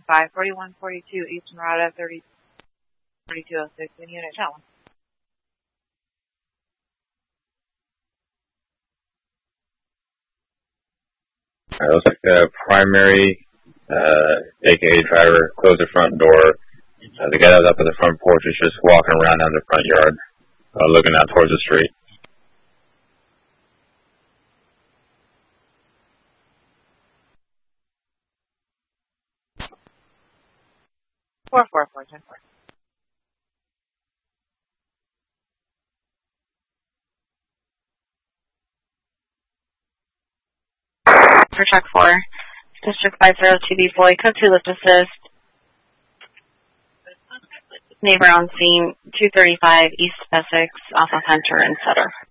5, 4142 Eastern Rada, 3206 in unit channel. Looks like the primary, aka driver, closed the front door. The guy that was up at the front porch is just walking around down the front yard, looking out towards the street. Four 10-4. For check 4, District 502B Boy, code 2 lift assist. Neighbor on scene, 235 East Essex, off of Hunter and Sutter.